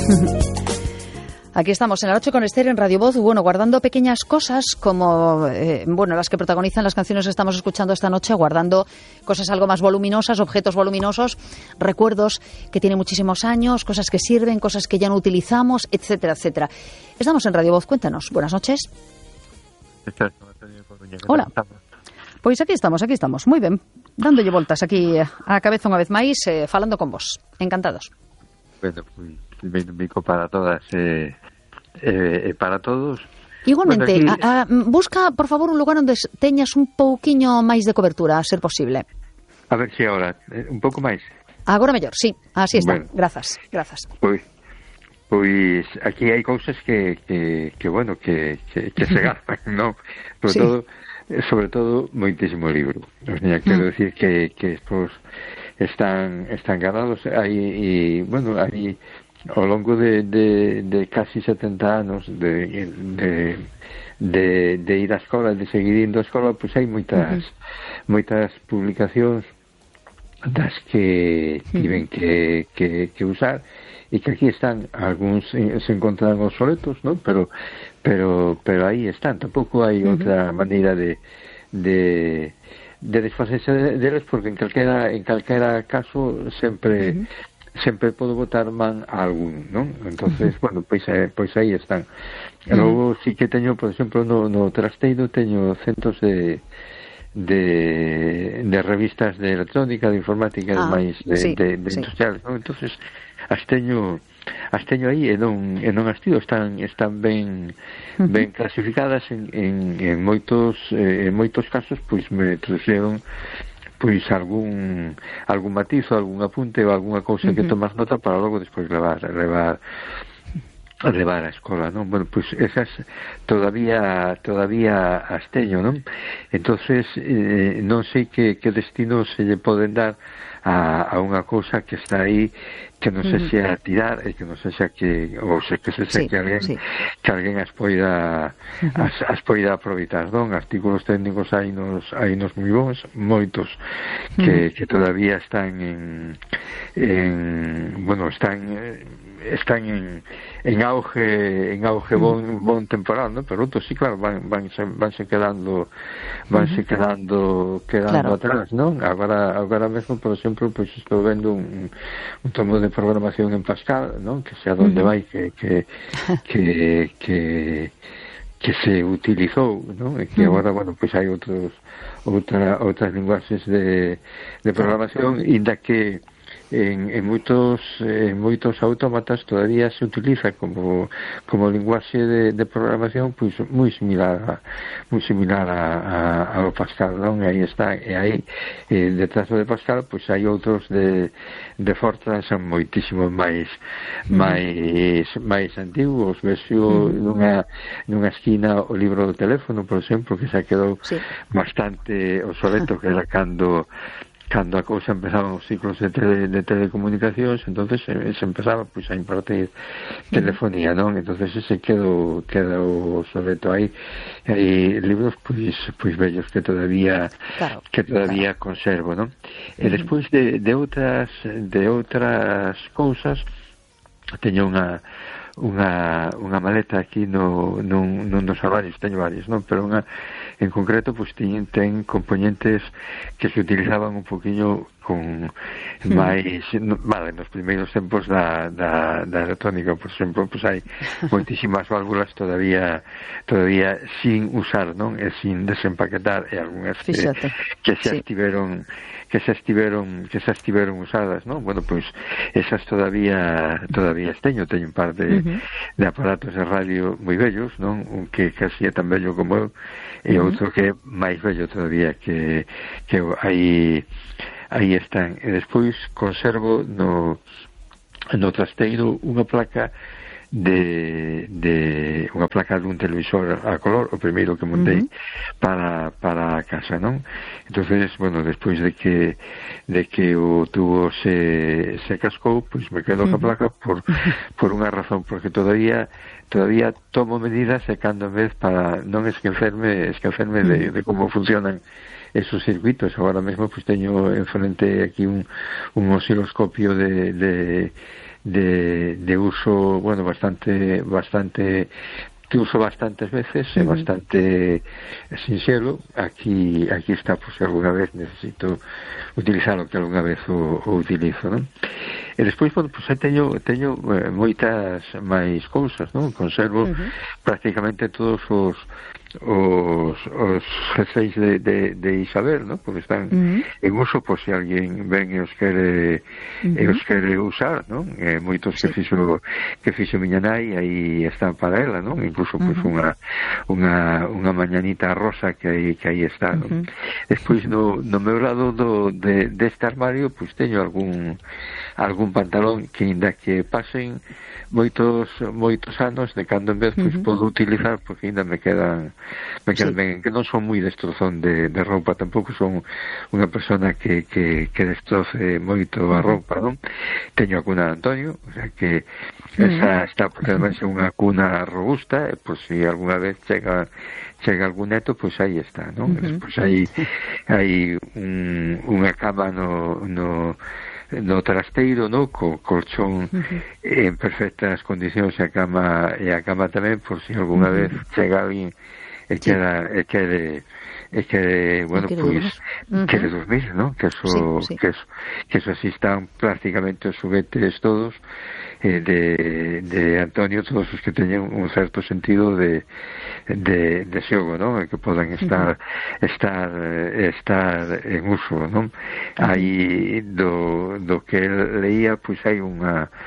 Aquí estamos en la noche con Esther en Radio Voz, bueno, guardando pequeñas cosas como, las que protagonizan las canciones que estamos escuchando esta noche, guardando cosas algo más voluminosas, objetos voluminosos, recuerdos que tienen muchísimos años, cosas que sirven, cosas que ya no utilizamos, etcétera, etcétera. Estamos en Radio Voz, cuéntanos. Buenas noches. Hola. Pois aquí estamos, moi ben, dándolle voltas aquí á cabeza unha vez máis, falando con vos. Encantados. Bueno, pues benvido para todas para todos. Igualmente, bueno, aquí... busca, por favor, un lugar onde teñas un pouquiño máis de cobertura, a ser posible. A ver se agora, un pouco máis. Agora mellor, sí, así está. Bueno, grazas. Pois aquí hai cousas que se gastan, non? Sobre todo moitísimo libro. O sea, quero decir que estos están ganados aí ao longo de casi 70 anos de ir á escola, de seguir indo á escola, pois hai moitas publicacións das que tiven que usar e que aquí están, algúns se encontran obsoletos, non? Pero aí están, tampouco hai outra maneira de desfacerse deles, porque en calquera caso sempre podo botar man a algún, non? Entonces, pois aí están. E logo sí que teño, por exemplo, no trasteiro teño centos de revistas de electrónica, de informática, máis de industriales, non? Entonces, as teño aí e non as tiro, están ben clasificadas en moitos casos, pois me trouxeron pois algún matiz ou algún apunte ou algunha cousa que tomas nota para logo despois levar a escola, non? Bueno, pois esas todavía as teño, non? Entonces non sei que destino se lle poden dar a unha cousa que está aí, que non se xa tirar e que non se xa que alguén as poida aproveitar, non? Artículos técnicos hai nos moi bons, moitos que todavía están en auge bon temporal, ¿no? Pero outros sí, claro, vanse quedando claro, atrás, ¿no? Agora mesmo, por exemplo, pois estou vendo un tomo de programación en Pascal, ¿no? Que sea donde vai que se utilizou, ¿no? E que agora, pois hai outras linguaxes de programación, inda que en moitos autómatas todavía se utiliza como linguaxe de programación, pois moi similar ao Pascal, non? E aí está, e aí detrás de Pascal pois hai outros de Fortran, son moitísimo máis antigos. Vexo nunha esquina o libro do teléfono, por exemplo, que xa quedou bastante obsoleto, que era cando a cousa empezaban os ciclos de telecomunicacións, entonces se empezaba pois a impartir telefonía, non? Entonces ese quedou obsoleto. Hai libros pois vellos que todavía conservo, non? E despois de outras cousas teño unha maleta aquí nun dos armarios, teño varios, non? Pero unha en concreto pois ten componentes que se utilizaban un poquinho con máis, nos primeiros tempos da electrónica, por exemplo, pois hai moitísimas válvulas todavía sin usar, non? E sin desempaquetar, e algunhas que xa estiveron usadas, non? Bueno, pois esas todavía teño un par de aparatos de radio moi bellos, non? Un que casi é tan bello como eu, e outro que é máis bello todavía, que aí están. E despois conservo no trasteiro unha placa unha placa dun televisor a color, o primeiro que montei para a casa, non? Entonces, despois de que o tubo se cascou, pois me quedo ca placa por unha razón, porque todavía tomo medidas e cando en vez para non esquecerme de como funcionan esos circuitos. Agora mesmo pois teño enfrente aquí un osciloscopio de de uso, bueno, bastante que uso bastantes veces, é bastante sinxelo. Aquí está, pues, se alguna vez necesito utilizarlo, que alguna vez o utilizo, non? E despois, bueno, pues teño moitas máis cousas, non? Conservo prácticamente todos os G6 de Isabel, ¿no? Porque están en uso, por si alguén ven e os quere usar, ¿no? Moitos que fixo miña nai, aí están para ela, ¿no? Incluso pues unha mañanita rosa que aí está, ¿no? Despois no meu lado deste armario, pues teño algún pantalón que ainda que pasen moitos anos, de cando en vez pues podo utilizar, porque ainda me quedan ben, que non son moi destrozón de roupa, tampouco son unha persona que destroce moito a roupa, non? Teño a cuna de Antonio, o sea que esa está, porque además é unha cuna robusta, e por si alguna vez chega algún neto, pois aí está, non? Despois hai unha cama no trasteiro, no, co colchón en perfectas condicións, e a cama tamén, por si alguna vez chega alguén e quere bueno, pois quere dormir, ¿no? Que eso así están prácticamente os xuguetes todos de Antonio, todos os que teñen un certo sentido de xogo, ¿no? Que podan estar en uso, ¿no? Aí do que leía, pois hai un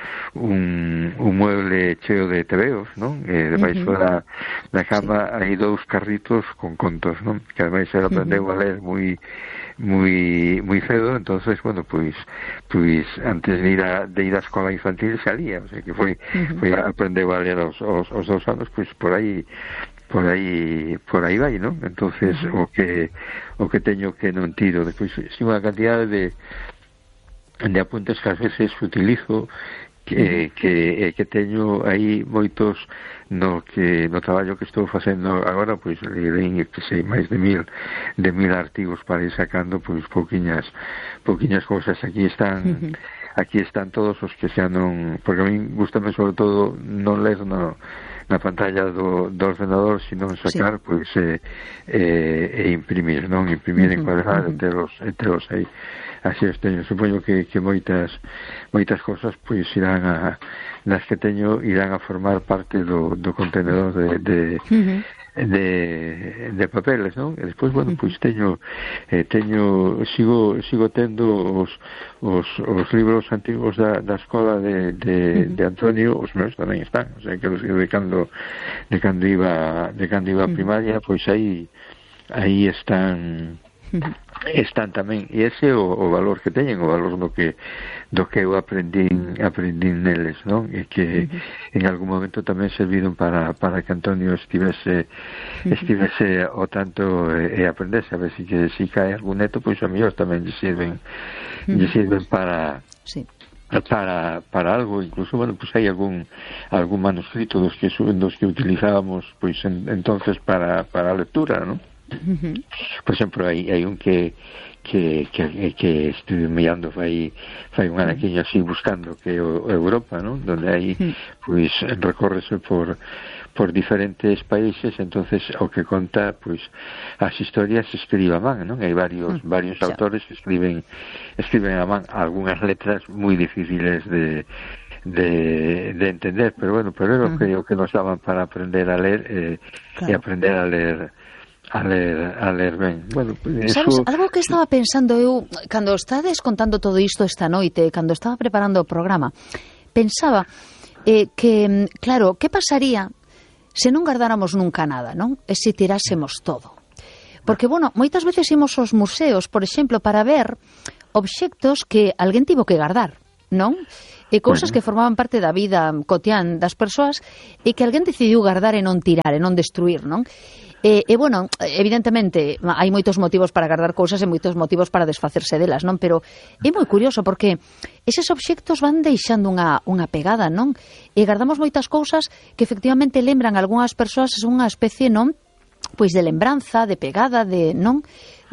mueble cheo de tebeos, ¿no? Debaixo da cama hai dous carritos con contos, ¿no? Que ademais ele aprendeu a ler moi cedo, entonces, bueno, pois antes de ir á escola infantil xa lía, o sea que foi aprendeu a ler aos 2 anos, pois por aí vai, ¿no? Entonces o que teño que non tiro, despois si unha cantidade de apuntes que ás veces utilizo, que teño aí moitos no traballo que estou facendo agora, pois leín, que sei, máis de 1000 artigos para ir sacando, pois pouquiñas cousas. Aquí están todos os que xa non, porque a mí gustame sobre todo non ler na pantalla do ordenador, sino sacar, pois imprimir, non? Imprimir en cuadrado, telos aí. Así os teño. Supoño que moitas cousas pois nas que teño irán a formar parte do contenedor de papeles, non? E despois, bueno, pois sigo tendo os libros antigos da escola de Antonio, os meus tamén están, o sea, que los de cando iba a primaria, pois aí están tamén, e ese é o valor que teñen, o valor do que eu aprendín neles, non? E que en algún momento tamén serviron para que Antonio estivese o tanto e aprendese, a ver si cae algún neto, pois a mellor tamén lle sirven para algo. Incluso, bueno, pues hai algún manuscrito dos que utilizábamos pois entonces para a lectura, non? Por exemplo, hai un que estuve mirando fai un anaquiño así buscando, que é Europa, non? Donde aí pois recórrese por diferentes países, entonces o que conta, pois as historias se escribe a man, non? Hai varios autores que escriben a man algunhas letras moi difíciles de entender, pero bueno, pero é o que nos daban para aprender a ler e aprender a ler ben. Bueno, sabes, algo que estaba pensando eu cando estades contando todo isto esta noite, cando estaba preparando o programa, pensaba que, claro, que pasaría se non guardáramos nunca nada, non? E se tirásemos todo. Porque, bueno, moitas veces imos aos museos, por exemplo, para ver obxectos que alguén tivo que guardar, non? E cousas que formaban parte da vida cotián das persoas e que alguén decidiu guardar e non tirar, e non destruir, non? E, bueno, evidentemente hai moitos motivos para guardar cousas e moitos motivos para desfacerse delas, non? Pero é moi curioso porque eses obxectos van deixando unha pegada, non? E guardamos moitas cousas que efectivamente lembran a algunhas persoas, é unha especie, non? Pois de lembranza, de pegada, de, non?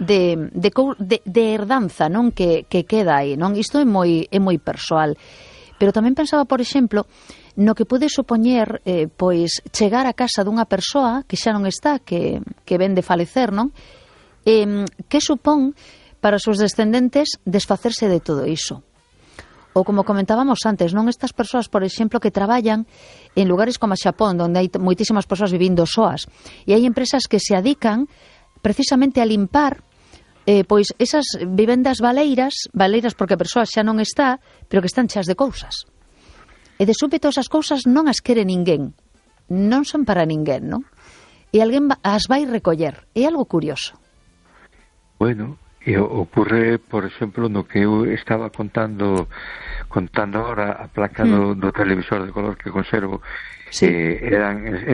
De herdanza, non? Que queda aí, non? Isto é moi persoal. pero tamén pensaba, por exemplo, no que pode supoñer pois chegar a casa dunha persoa que xa non está, que ven de falecer, non? Que supón para os seus descendentes desfacerse de todo iso. Ou como comentábamos antes, non, estas persoas, por exemplo, que traballan en lugares como Xapón, onde hai moitísimas persoas vivindo soas, e hai empresas que se adican precisamente a limpar pois esas vivendas baleiras porque a persoa xa non está, pero que están cheas de cousas. E de súpeto esas cousas non as quere ninguén, non son para ninguén, non? E alguén as vai recoller. É algo curioso. Bueno, e ocurre, por exemplo, no que eu estaba contando agora, a placa do televisor de color que conservo, sí. Era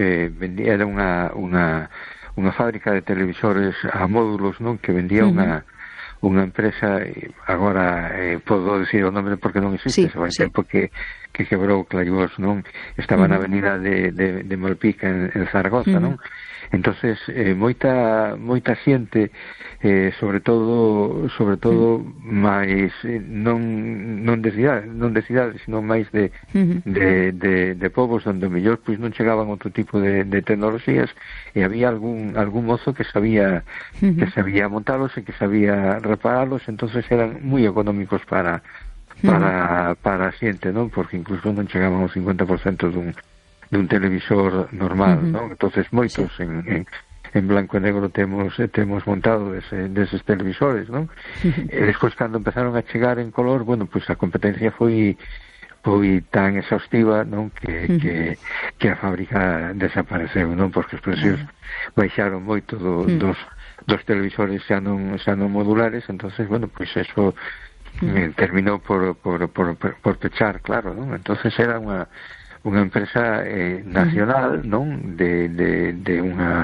unha fábrica de televisores a módulos, non, que vendía unha empresa, agora podo dicir o nome porque non existe, sí. Tempo que quebrou Clarivós, non, estaba na avenida de Malpica en Zaragoza, non. Entonces moita xente, sobre todo máis non de cidades, sino máis de povos onde mellor pois non chegaban outro tipo de tecnoloxías, e había algún mozo que sabía montalos e que sabía reparalos, entonces eran moi económicos para a xente, non? Porque incluso non chegaban ao 50% dun televisor normal, non? Entonces moitos en blanco e negro temos montado deses televisores, non? E despois cando empezaron a chegar en color, bueno, pois a competencia foi tan exhaustiva, non, que a fábrica desapareceu, non? Porque os precios baixaron moito dos televisores xa non modulares, entonces, bueno, pois eso terminou por pechar, claro, non? Entonces era unha empresa nacional, non, de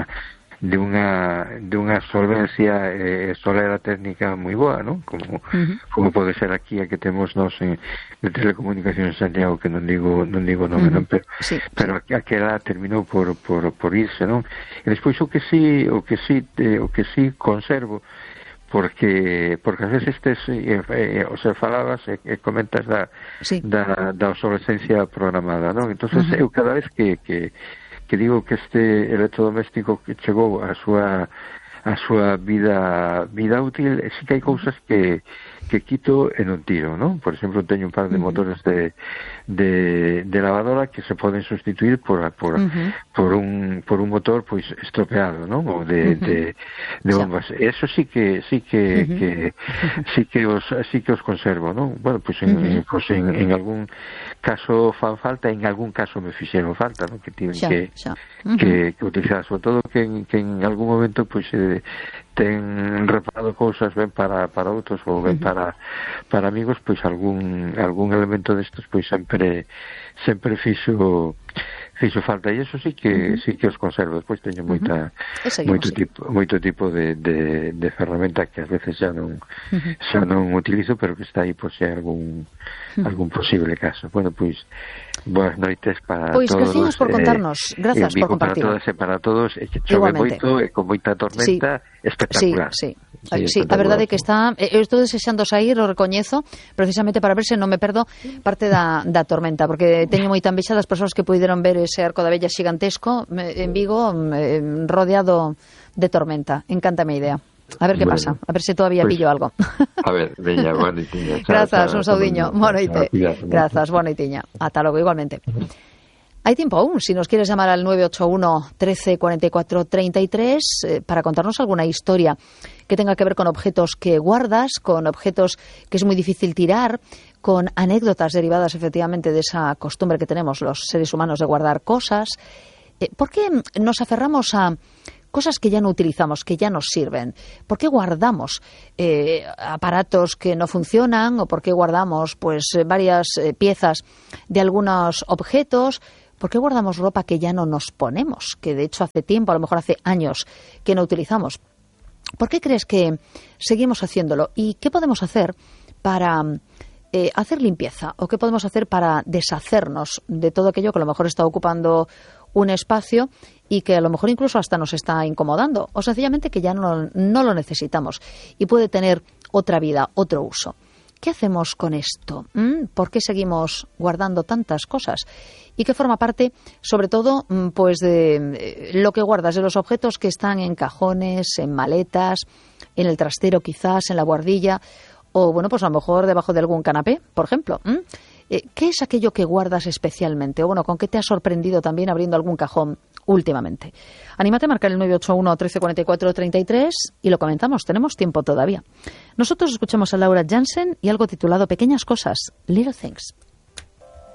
unha solvencia solera técnica moi boa, non? Como pode ser aquí a que temos nós de Telecomunicacións de Santiago, que non digo nome, non, pero aquela terminou por irse, non? E despois o que sí conservo, porque ás veces o se falabas e comentas da obsolescencia programada, non? Entonces eu cada vez que digo que este electrodoméstico que chegou a súa vida útil, sí que hai cousas que quito e non tiro, non? Por exemplo, teño un par de motores de lavadora que se poden sustituir por un motor pois estropeado, non? Ou de bombas. Eso sí que os conservo, non? Bueno, pois en algún caso fan falta, en algún caso me fixeron falta, non? Que tiven que utilizar, sobre todo que en algún momento pois ten reparado cousas ben para outros ou ben para amigos, pois algún elemento destes pois sempre fixo falta, e eso sí que os conservo. Despois teño moito tipo de ferramenta que ás veces xa non utilizo, pero que está aí por se algún posible caso. Bueno, pois boas noites para todos. Pois gracias por contarnos, gracias por compartir. Para todos, e que chove moito e con moita tormenta espectacular. Sí, a verdade é que está, eu estou desexando sair, o recoñezo, precisamente para ver se non me perdo parte da tormenta, porque teño moita envexa das persoas que puideron ver ese arco da Vella xigantesco en Vigo, rodeado de tormenta. Encántame a idea. A ver que pasa, a ver se todavía pillo algo. A ver, Bella, boa noitiña. Grazas, un saudiño, boa noite. Grazas, boa noitiña. Ata logo, igualmente. Hay tiempo aún, si nos quieres llamar al 981 13 44 33 para contarnos alguna historia que tenga que ver con objetos que guardas, con objetos que es muy difícil tirar, con anécdotas derivadas efectivamente de esa costumbre que tenemos los seres humanos de guardar cosas. ¿Por qué nos aferramos a cosas que ya no utilizamos, que ya nos sirven? ¿Por qué guardamos aparatos que no funcionan, o por qué guardamos pues varias piezas de algunos objetos? ¿Por qué guardamos ropa que ya no nos ponemos, que de hecho hace tiempo, a lo mejor hace años, que no utilizamos? ¿Por qué crees que seguimos haciéndolo? ¿Y qué podemos hacer para hacer limpieza? ¿O qué podemos hacer para deshacernos de todo aquello que a lo mejor está ocupando un espacio y que a lo mejor incluso hasta nos está incomodando? O sencillamente que ya no lo necesitamos y puede tener otra vida, otro uso. ¿qué hacemos con esto? ¿Por qué seguimos guardando tantas cosas? Y que forma parte, sobre todo, pues de lo que guardas, de los objetos que están en cajones, en maletas, en el trastero quizás, en la buhardilla, o bueno, pues a lo mejor debajo de algún canapé, por ejemplo. ¿Qué es aquello que guardas especialmente? O bueno, ¿con qué te has sorprendido también abriendo algún cajón últimamente? Anímate a marcar el 981 1344 33 y lo comentamos, tenemos tiempo todavía. Nosotros escuchamos a Laura Jansen y algo titulado Pequeñas cosas, Little Things.